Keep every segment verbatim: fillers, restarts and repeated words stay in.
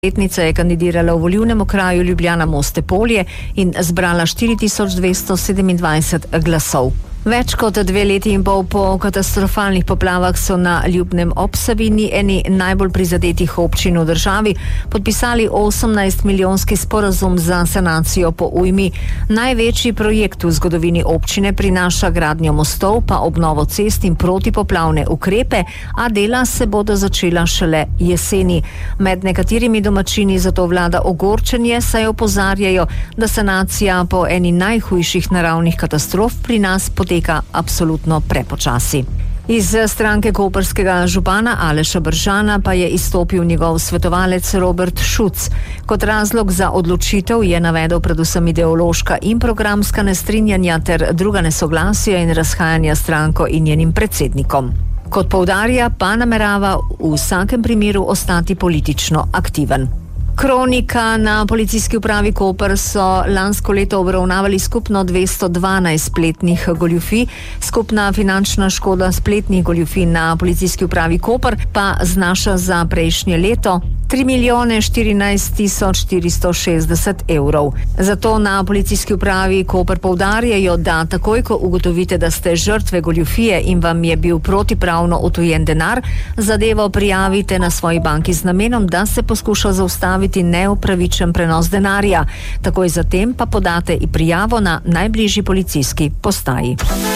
Letnica je kandidirala v volilnem okraju Ljubljana Moste Polje in zbrala štiri tisoč dvesto sedemindvajset glasov. Več kot dve leti in pol po katastrofalnih poplavah so na Ljubnem ob Savinji, eni najbolj prizadetih občin v državi, podpisali osemnajst milijonski sporazum za sanacijo po ujmi. Največji projekt v zgodovini občine prinaša gradnjo mostov, pa obnovo cest in protipoplavne ukrepe, a dela se bodo začela šele jeseni. Med nekaterimi domačini zato vlada ogorčenje, saj opozarjajo, da sanacija po eni najhujših naravnih katastrof pri nas poteka absolutno prepočasi. Iz stranke koprskega župana Aleša Bržana pa je izstopil njegov svetovalec Robert Šuc. Kot razlog za odločitev je navedel predvsem ideološka in programska nestrinjanja ter druga nesoglasja in razhajanja stranko in njenim predsednikom. Kot poudarja, pa namerava v vsakem primeru ostati politično aktiven. Kronika na policijski upravi Koper so lansko leto obravnavali skupno dvesto dvanajst spletnih goljufij. Skupna finančna škoda spletnih goljufij na policijski upravi Koper pa znaša za prejšnje leto tri milijone štirinajst tisoč štiristo šestdeset evrov. Zato na policijski upravi Koper poudarjajo, da takoj, ko ugotovite, da ste žrtve goljufije in vam je bil protipravno odtujen denar, zadevo prijavite na svoji banki z namenom, da se poskuša zaustaviti neupravičen prenos denarja. Takoj zatem pa podate i prijavo na najbližji policijski postaji.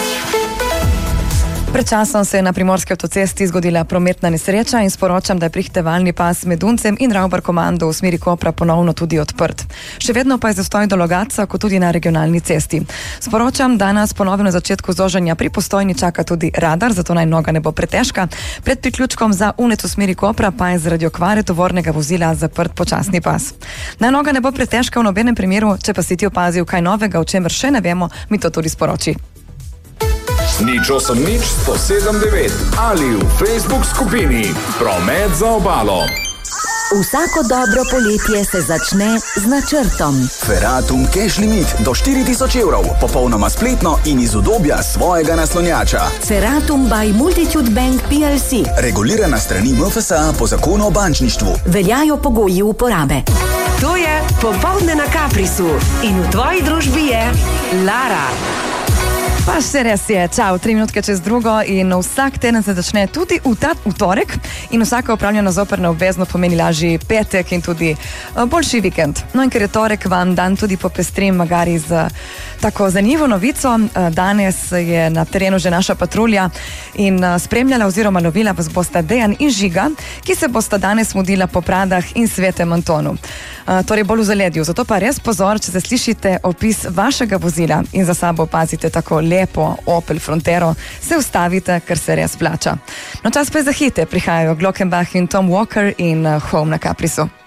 Pred časom se je na primorski avtocesti zgodila prometna nesreča in sporočam, da je prihitevalni pas med Uncem in Ravbar komando v smeri Kopra ponovno tudi odprt. Še vedno pa je zastoj do Logatca, kot tudi na regionalni cesti. Sporočam, da nas ponovno na začetku zoženja pri Postojni čaka tudi radar, zato naj noga ne bo pretežka. Pred priključkom za Unec v smeri Kopra pa je zaradi okvare tovornega vozila zaprt počasni pas. Naj noga ne bo pretežka v nobenem primeru, če pa si ti opazil kaj novega, o čemer še ne vemo, mi to tudi sporoči. Nič osem nič sto sedem devet ali v Facebook skupini Promet za obalo. Vsako dobro poletje se začne z načrtom. Feratum Cash Limit do štiri tisoč evrov, popolnoma spletno in iz udobja svojega naslonjača. Feratum by Multitude Bank P L C. Regulirana strani M F S A po zakonu o bančništvu. Veljajo pogoji uporabe. To je Popoldne na Kaprisu in v tvoji družbi je Lara. Pa še res je, čau, tri minutke čez drugo in vsak teden se začne tudi v ta v torek in vsaka opravljena zoperna obvezno pomeni lažji petek in tudi boljši vikend. No in ker je torek, vam dan tudi popestrim magari z tako zanimivo novico. Danes je na terenu že naša patrulja in spremljala oziroma lovila vas bosta Dejan in Žiga, ki se bosta danes mudila po Pradah in Svetem Antonu. Torej bolj v zaledju, zato pa res pozor, če se slišite opis vašega vozila in za sabo opazite tako lepo Opel Frontero, se ustavite, ker se res plača. No, čas pa je za hite, prihajajo Glockenbach in Tom Walker in Home na Kaprisu.